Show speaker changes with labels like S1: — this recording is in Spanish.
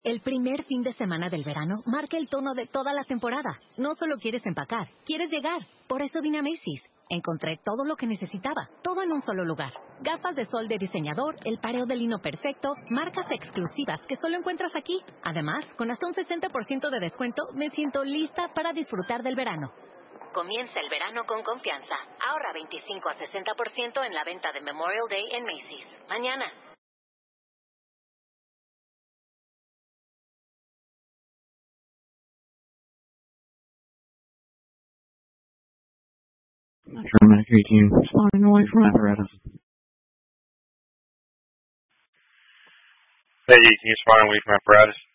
S1: El primer fin de semana del verano marca el tono de toda la temporada. No solo quieres empacar, quieres llegar. Por eso vine a Macy's. Encontré todo lo que necesitaba, todo en un solo lugar. Gafas de sol de diseñador, el pareo de lino perfecto, marcas exclusivas que solo encuentras aquí. Además, con hasta un 60% de descuento, me siento lista para disfrutar del verano. Comienza el verano con confianza. Ahorra 25 a 60% en la venta de Memorial Day en Macy's. Mañana.
S2: Mercury team spawning away from apparatus.
S3: Hey, can you spawn away from apparatus?